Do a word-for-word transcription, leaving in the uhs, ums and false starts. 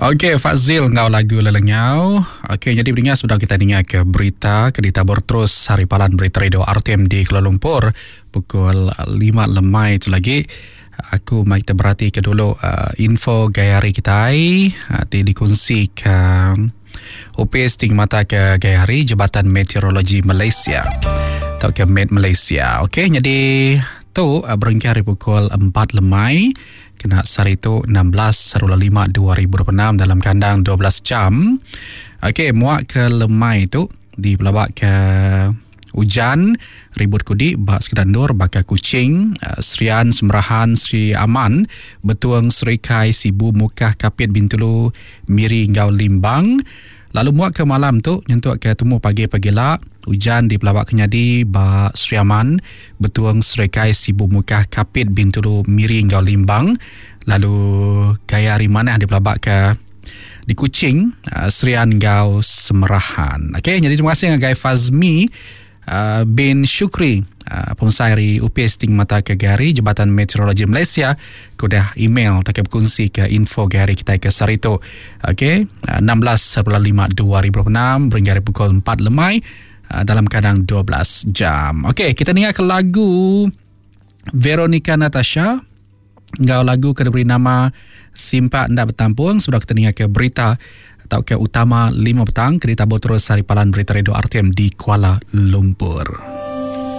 Okey, Fazil, ngau lagu lelengau. Okey, jadi beringat sudah kita dengar ke berita, ke ditabur terus Haripalan Berita Radio R T M di Kuala Lumpur pukul lima lemai tu lagi. Aku mai kita berhati ke dulu uh, info gaya hari kita ai uh, dikongsi ke O P S tinggi mata ke gaya hari Jabatan Meteorologi Malaysia atau ke Met Malaysia. Okey, jadi tu uh, berhenti hari pukul empat lemai kena sehari itu enam belas lima dua ribu dua puluh enam dalam kandang dua belas jam. Okey, muak ke lemai itu di pelabak ke hujan ribut kudi bak sekedandur bakal kucing uh, Serian Semerahan Sri Aman Betuang Serikai Sibu Mukah Kapit Bintulu Miri Ngau Limbang. Lalu muak ke malam tu nyentuk ke temu pagi-pagi lah hujan di pelabak Kenyadi bak Sri Aman Betuang Serikai Sibu Mukah Kapit Bintulu Miri Ngau Limbang. Lalu gaya hari mana di pelabak ke di Kuching uh, Serian Ngau Semerahan. Okey, jadi terima kasih dengan Gai Fazmi Uh, bin Syukri, uh, Pengusaha U P S Tinggi Mata ke Gari Jabatan Meteorologi Malaysia. Kudah email tak berkongsi ke info Gari kita ke Sarito. Okey, uh, enam belas lima dua ribu dua puluh enam berhingga pukul empat lemai uh, dalam kadang dua belas jam. Okey, kita dengar ke lagu Veronica Natasha. Ngau lagu ke diberi nama Simpak Ndak Bertampung. Sudah kita dengar ke berita atau ke utama lima petang, kita tabur terus Haripalan Berita Radio R T M di Kuala Lumpur.